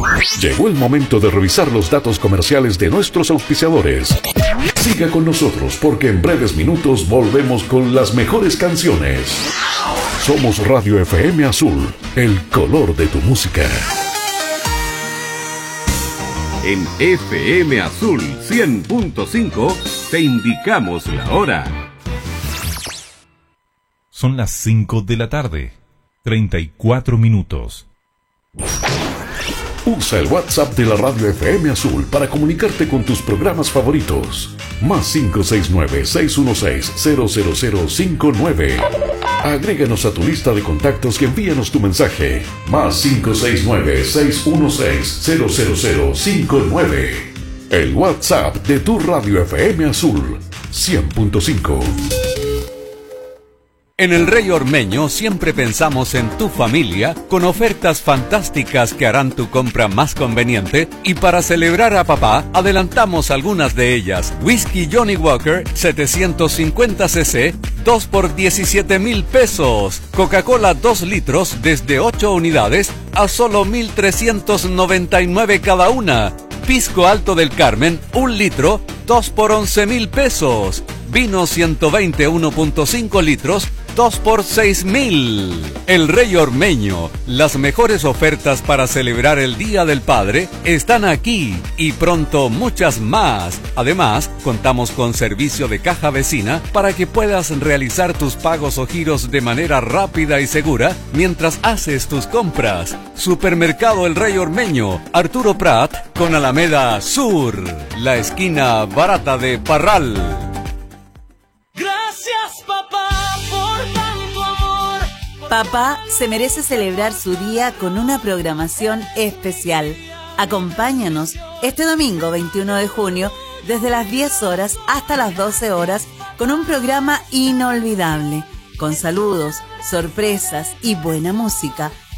Llegó el momento de revisar los datos comerciales de nuestros auspiciadores. Siga con nosotros porque en breves minutos volvemos con las mejores canciones. Somos Radio FM Azul, el color de tu música. En FM Azul 100.5 te indicamos la hora. Son las 5 de la tarde, 34 minutos. Usa el WhatsApp de la Radio FM Azul para comunicarte con tus programas favoritos. Más 569-616-00059. Agréganos a tu lista de contactos y envíanos tu mensaje. Más 569-616-00059. El WhatsApp de tu Radio FM Azul 100.5. En el Rey Ormeño siempre pensamos en tu familia con ofertas fantásticas que harán tu compra más conveniente, y para celebrar a papá adelantamos algunas de ellas. Whisky Johnny Walker 750cc 2 por 17,000 pesos. Coca-Cola 2 litros desde 8 unidades a solo 1,399 cada una. Pisco Alto del Carmen 1 litro 2 por 11,000 pesos. Vino 120 1.5 litros 2 por 6,000. El Rey Ormeño, las mejores ofertas para celebrar el Día del Padre están aquí y pronto muchas más. Además, contamos con servicio de caja vecina para que puedas realizar tus pagos o giros de manera rápida y segura mientras haces tus compras. Supermercado El Rey Ormeño, Arturo Prat con Alameda Sur, la esquina barata de Parral. Gracias, papá, por tanto amor. Papá se merece celebrar su día con una programación especial. Acompáñanos este domingo 21 de junio desde las 10 horas hasta las 12 horas con un programa inolvidable, con saludos, sorpresas y buena música.